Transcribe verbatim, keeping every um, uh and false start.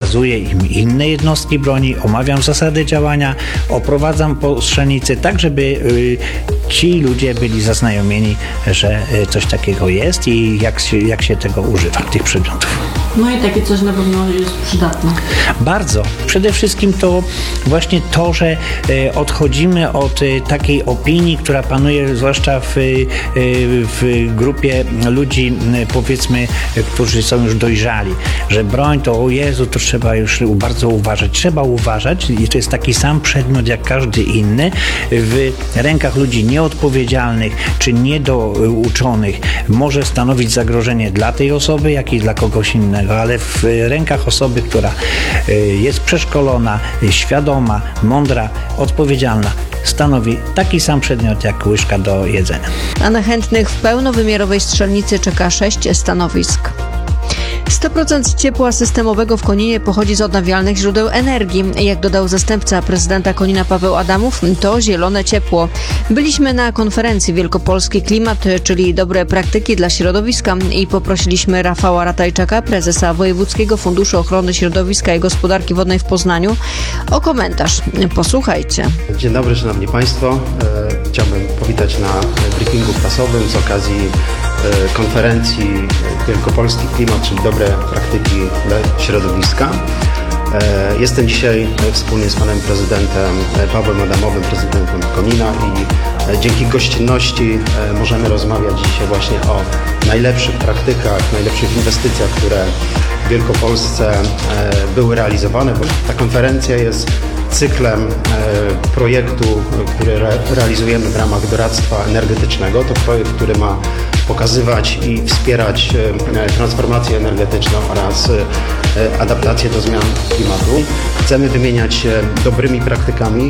przekazuję im inne jednostki broni, omawiam zasady działania, oprowadzam po strzelnicy, tak żeby y, ci ludzie byli zaznajomieni, że y, coś takiego jest i jak się, jak się tego używa, tych przedmiotów. No i takie coś na pewno jest przydatne. Bardzo. Przede wszystkim to właśnie to, że y, odchodzimy od y, takiej opinii, która panuje zwłaszcza w, y, w grupie ludzi, y, powiedzmy, y, którzy są już dojrzali, że broń to o Jezu, to trzeba już bardzo uważać. Trzeba uważać i to jest taki sam przedmiot jak każdy inny. W rękach ludzi nieodpowiedzialnych czy niedouczonych może stanowić zagrożenie dla tej osoby, jak i dla kogoś innego, ale w rękach osoby, która jest przeszkolona, świadoma, mądra, odpowiedzialna, stanowi taki sam przedmiot jak łyżka do jedzenia. A na chętnych w pełnowymiarowej strzelnicy czeka sześć stanowisk. sto procent ciepła systemowego w Koninie pochodzi z odnawialnych źródeł energii. Jak dodał zastępca prezydenta Konina Paweł Adamów, to zielone ciepło. Byliśmy na konferencji Wielkopolski Klimat, czyli dobre praktyki dla środowiska i poprosiliśmy Rafała Ratajczaka, prezesa Wojewódzkiego Funduszu Ochrony Środowiska i Gospodarki Wodnej w Poznaniu, o komentarz. Posłuchajcie. Dzień dobry, szanowni państwo. Chciałbym powitać na briefingu prasowym z okazji konferencji Wielkopolski Klimat, czyli dobre praktyki dla środowiska. Jestem dzisiaj wspólnie z panem prezydentem Pawłem Adamowym, prezydentem Konina i dzięki gościnności możemy rozmawiać dzisiaj właśnie o najlepszych praktykach, najlepszych inwestycjach, które w Wielkopolsce były realizowane, bo ta konferencja jest cyklem projektu, który re realizujemy w ramach doradztwa energetycznego. To projekt, który ma pokazywać i wspierać transformację energetyczną oraz adaptację do zmian klimatu. Chcemy wymieniać się dobrymi praktykami